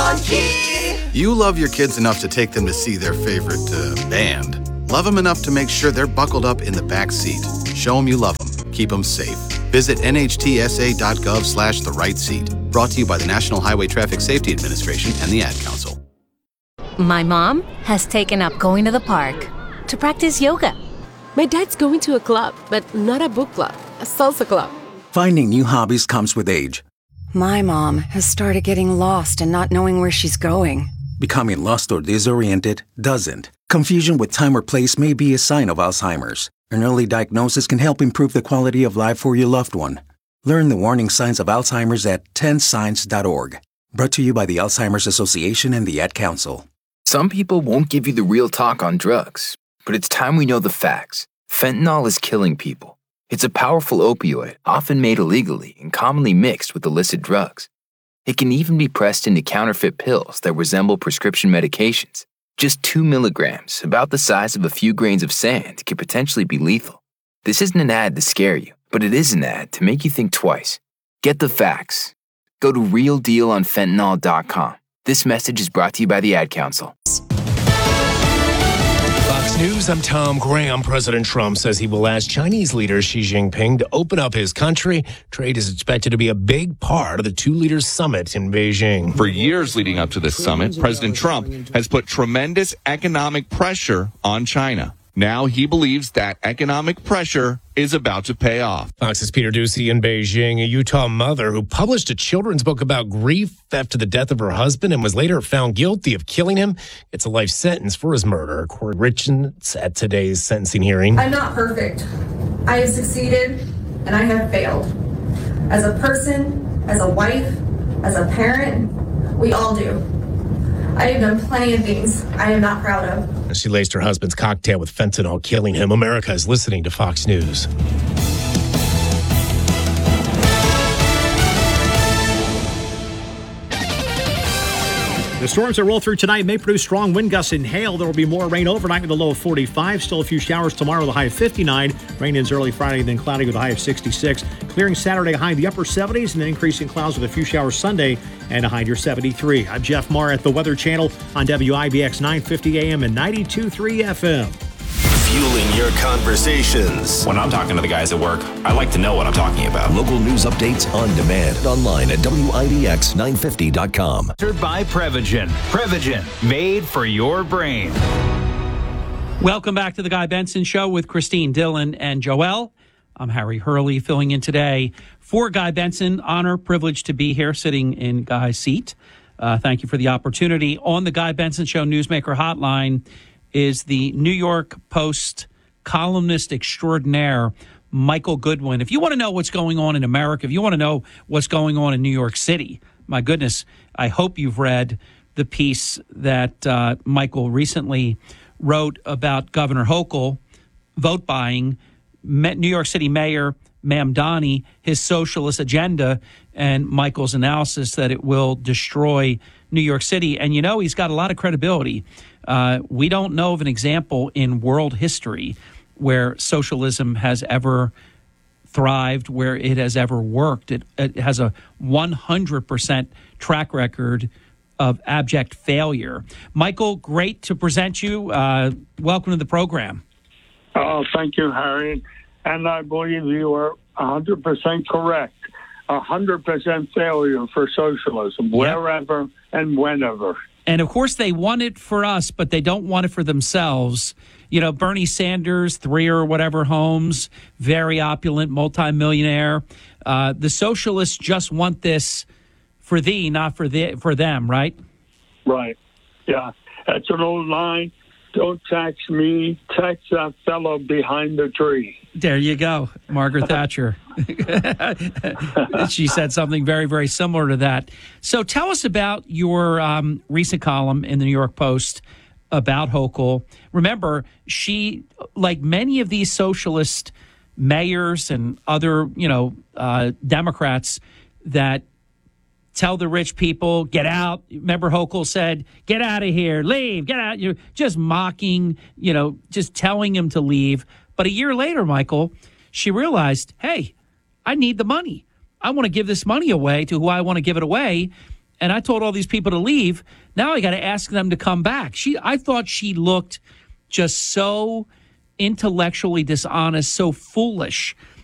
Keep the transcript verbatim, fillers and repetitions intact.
on key. You love your kids enough to take them to see their favorite uh, band. Love them enough to make sure they're buckled up in the back seat. Show them you love them. Keep them safe. Visit nhtsa.gov slash the right seat. Brought to you by the National Highway Traffic Safety Administration and the Ad Council. My mom has taken up going to the park to practice yoga. My dad's going to a club, but not a book club, a salsa club. Finding new hobbies comes with age. My mom has started getting lost and not knowing where she's going. Becoming lost or disoriented doesn't. Confusion with time or place may be a sign of Alzheimer's. An early diagnosis can help improve the quality of life for your loved one. Learn the warning signs of Alzheimer's at ten signs dot org. Brought to you by the Alzheimer's Association and the Ad Council. Some people won't give you the real talk on drugs, but it's time we know the facts. Fentanyl is killing people. It's a powerful opioid, often made illegally and commonly mixed with illicit drugs. It can even be pressed into counterfeit pills that resemble prescription medications. Just two milligrams, about the size of a few grains of sand, could potentially be lethal. This isn't an ad to scare you, but it is an ad to make you think twice. Get the facts. Go to real deal on fentanyl dot com. This message is brought to you by the Ad Council. Fox News, I'm Tom Graham. President Trump says he will ask Chinese leader Xi Jinping to open up his country. Trade is expected to be a big part of the two leaders' summit in Beijing. For years leading up to this summit, President Trump has put tremendous economic pressure on China. Now he believes that economic pressure is about to pay off. Fox's Peter Ducey in Beijing. A Utah mother who published a children's book about grief after the death of her husband and was later found guilty of killing him gets a life sentence for his murder. Corey Richards at today's sentencing hearing. I'm not perfect. I have succeeded and I have failed. As a person, as a wife, as a parent, we all do. I have done plenty of things I am not proud of. She laced her husband's cocktail with fentanyl, killing him. America is listening to Fox News. The storms that roll through tonight may produce strong wind gusts and hail. There will be more rain overnight with a low of forty-five. Still a few showers tomorrow with a high of fifty-nine. Rain ends early Friday, then cloudy with a high of sixty-six. Clearing Saturday, high in the upper seventies, and then increasing clouds with a few showers Sunday and a high near seventy-three. I'm Jeff Marr at the Weather Channel on W I B X nine fifty A M and ninety-two point three F M. Fueling your conversations. When I'm talking to the guys at work, I like to know what I'm talking about. Local news updates on demand and online at W I B X nine fifty dot com. Sponsored by Prevagen. Prevagen, made for your brain. Welcome back to the Guy Benson Show with Christine Dillon and Joelle. I'm Harry Hurley filling in today for Guy Benson. Honor, privilege to be here sitting in Guy's seat. Uh, thank you for the opportunity. On the Guy Benson Show Newsmaker Hotline is the New York Post columnist extraordinaire, Michael Goodwin. If you want to know what's going on in America, if you want to know what's going on in New York City, my goodness, I hope you've read the piece that uh, Michael recently wrote about Governor Hochul vote buying, New York City Mayor Mamdani, his socialist agenda, and Michael's analysis that it will destroy New York City. And, you know, he's got a lot of credibility. Uh, we don't know of an example in world history where socialism has ever thrived, where it has ever worked. It, it has a one hundred percent track record of abject failure. Michael, great to present you. Uh, welcome to the program. Oh, thank you, Harry. And I believe you are one hundred percent correct. one hundred percent failure for socialism, wherever yep. and whenever. And, of course, they want it for us, but they don't want it for themselves. You know, Bernie Sanders, three or whatever homes, very opulent, multimillionaire. Uh, the socialists just want this for thee, not for the, for them, right? Right. Yeah. That's an old line. Don't tax me, tax that fellow behind the tree. There you go, Margaret Thatcher. She said something very, very similar to that. So tell us about your um, recent column in the New York Post about Hochul. Remember, she, like many of these socialist mayors and other, you know, uh, Democrats that tell the rich people, get out. Remember, Hochul said, get out of here, leave, get out. You're just mocking, you know, just telling him to leave. But a year later, Michael, she realized, hey, I need the money. I want to give this money away to who I want to give it away. and I told all these people to leave. Now I got to ask them to come back. She, I thought she looked just so intellectually dishonest, so foolish.